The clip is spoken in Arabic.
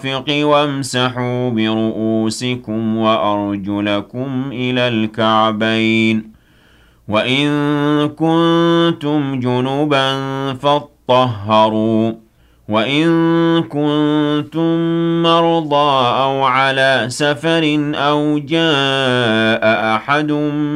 وامسحوا برؤوسكم وأرجلكم إلى الكعبين وإن كنتم جنبا فاطهروا وإن كنتم مرضى أو على سفر أو جاء أحد